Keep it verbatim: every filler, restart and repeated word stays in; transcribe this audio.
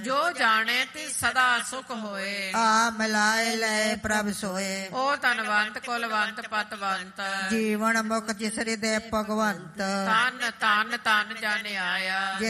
ਜੋ ਜਾਣੇ ਤੇ ਸਦਾ ਸੁਖ ਹੋਏ। ਆ ਮਿਲਾਏ ਲੈ ਪ੍ਰਭ ਸੋਏ। ਉਹ ਧਨਵੰਤ ਕੁਲਵੰਤ ਪਤਵੰਤ ਜੀਵਨ ਮੁਖ ਜਿਸ ਹਿਰਦੈ ਭਗਵੰਤ। ਤਨ ਤਨ ਤਨ ਜਨ ਆਇਆ।